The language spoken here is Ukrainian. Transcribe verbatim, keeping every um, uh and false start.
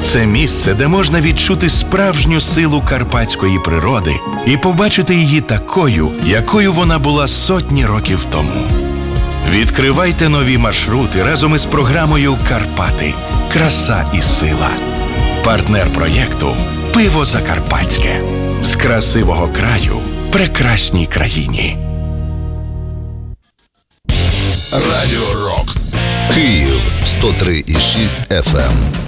Це місце, де можна відчути справжню силу карпатської природи і побачити її такою, якою вона була сотні років тому. Відкривайте нові маршрути разом із програмою «Карпати. Краса і сила». Партнер проєкту «Пиво Закарпатське». З красивого краю прекрасній країні. Радіо Рокс. Київ сто три і шість еф ем.